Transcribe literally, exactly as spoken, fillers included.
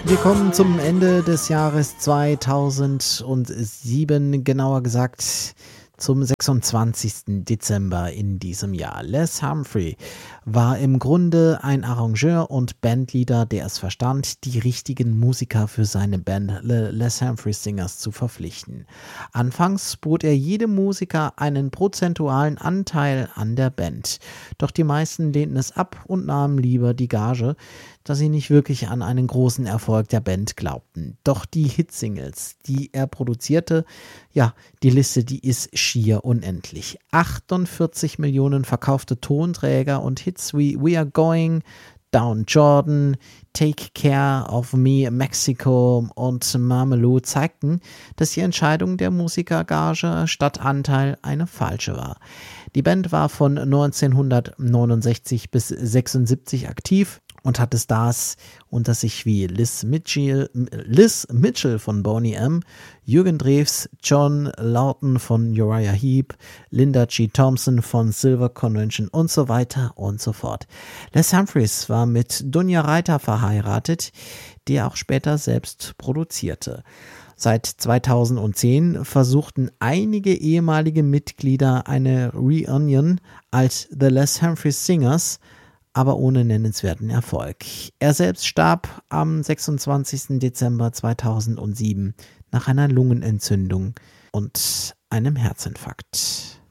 Wir kommen zum Ende des Jahres zweitausendsieben, genauer gesagt zum sechsundzwanzigsten Dezember in diesem Jahr. Les Humphrey war im Grunde ein Arrangeur und Bandleader, der es verstand, die richtigen Musiker für seine Band The Les Humphrey Singers zu verpflichten. Anfangs bot er jedem Musiker einen prozentualen Anteil an der Band. Doch die meisten lehnten es ab und nahmen lieber die Gage, da sie nicht wirklich an einen großen Erfolg der Band glaubten. Doch die Hitsingles, die er produzierte, ja, die Liste, die ist schier unendlich. achtundvierzig Millionen verkaufte Tonträger und Hits wie We Are Going, Down Jordan, Take Care of Me, Mexico und Marmalou zeigten, dass die Entscheidung der Musikergage statt Anteil eine falsche war. Die Band war von neunzehnhundertneunundsechzig bis sechsundsiebzig aktiv und hatte Stars unter sich wie Liz Mitchell, Liz Mitchell von Boney M., Jürgen Drews, John Lawton von Uriah Heep, Linda G. Thompson von Silver Convention und so weiter und so fort. Les Humphreys war mit Dunja Reiter verheiratet, die er auch später selbst produzierte. Seit zweitausendzehn versuchten einige ehemalige Mitglieder eine Reunion als The Les Humphrey Singers, aber ohne nennenswerten Erfolg. Er selbst starb am sechsundzwanzigsten Dezember zweitausendsieben nach einer Lungenentzündung und einem Herzinfarkt.